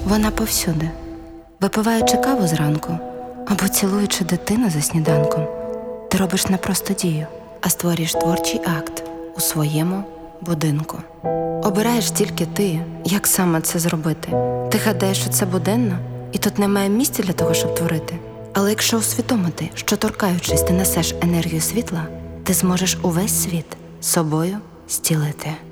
Вона повсюди. Випиваючи каву зранку або цілуючи дитину за сніданком, ти робиш не просто дію, а створюєш творчий акт у своєму будинку. Обираєш тільки ти, як саме це зробити. Ти гадаєш, що це буденно, і тут немає місця для того, щоб творити. Але якщо усвідомити, що торкаючись ти несеш енергію світла, ти зможеш увесь світ собою зцілити.